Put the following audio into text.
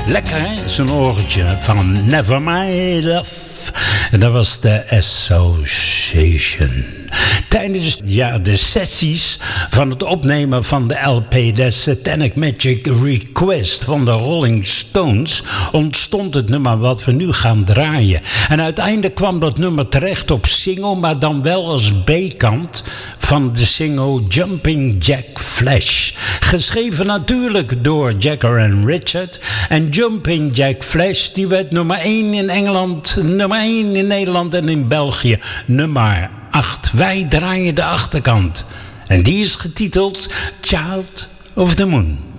Lekker, hè? Zo'n oortje van Never My Love. En dat was de Association. Tijdens de sessies van het opnemen van de LP The Satanic Magic Request van de Rolling Stones ontstond het nummer wat we nu gaan draaien. En uiteindelijk kwam dat nummer terecht op single, maar dan wel als B-kant van de single Jumping Jack Flash. Geschreven natuurlijk door Jagger en Richard. En Jumping Jack Flash die werd nummer 1 in Engeland, nummer 1 in Nederland en in België nummer 8. Wij draaien de achterkant. En die is getiteld Child of the Moon.